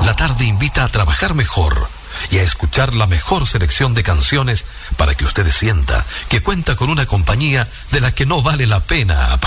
la tarde invita a trabajar mejor y a escuchar la mejor selección de canciones para que usted sienta que cuenta con una compañía de la que no vale la pena